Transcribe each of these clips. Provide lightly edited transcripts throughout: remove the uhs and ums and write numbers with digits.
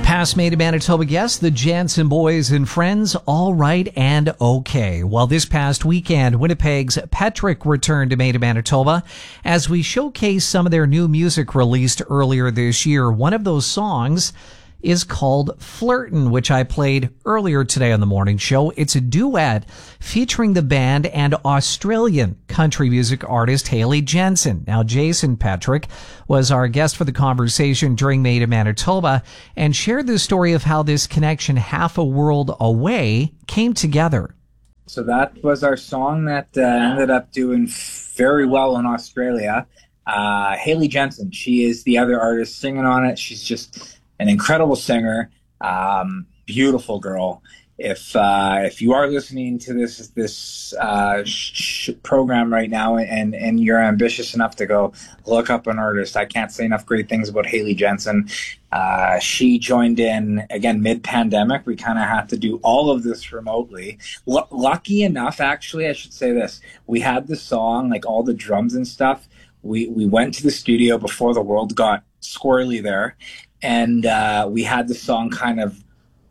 Past Made in Manitoba guests, the Jansen Boys and Friends, all right and okay. Well, this past weekend, Winnipeg's Petrick returned to Made in Manitoba as we showcase some of their new music released earlier this year. One of those songs is called Flirtin', which I played earlier today on the morning show. It's a duet featuring the band and Australian country music artist Hayley Jensen. Now, Jason Petrick was our guest for the conversation during Made in Manitoba and shared the story of how this connection half a world away came together. So that was our song that ended up doing very well in Australia. Hayley Jensen, she is the other artist singing on it. She's just an incredible singer, beautiful girl. If you are listening to this program right now and you're ambitious enough to go look up an artist, I can't say enough great things about Hayley Jensen. She joined in, again, mid-pandemic. We kind of had to do all of this remotely. Lucky enough, actually, I should say this. We had the song, like all the drums and stuff. We went to the studio before the world got squirrely there. And we had the song kind of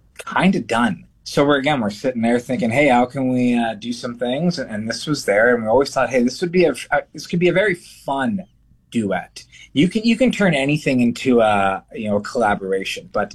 done. So we're sitting there thinking, hey, how can we do some things? And this was there, and we always thought, hey, this could be a very fun duet. You can turn anything into a collaboration, but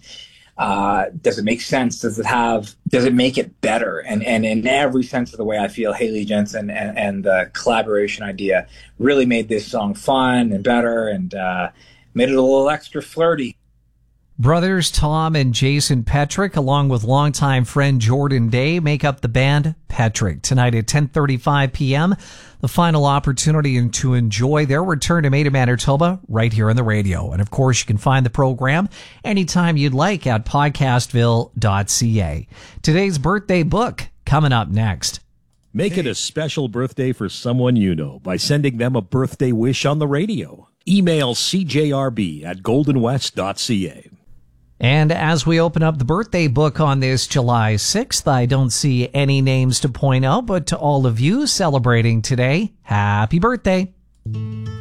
does it make sense? Does it make it better? And in every sense of the way, I feel Hayley Jensen and the collaboration idea really made this song fun and better, and made it a little extra flirty. Brothers Tom and Jason Petrick, along with longtime friend Jordan Day, make up the band Petrick. Tonight at 10:35 p.m., the final opportunity to enjoy their return to Made in Manitoba right here on the radio. And, of course, you can find the program anytime you'd like at podcastville.ca. Today's birthday book coming up next. Make it a special birthday for someone you know by sending them a birthday wish on the radio. Email cjrb@goldenwest.ca. And as we open up the birthday book on this July 6th, I don't see any names to point out, but to all of you celebrating today, happy birthday.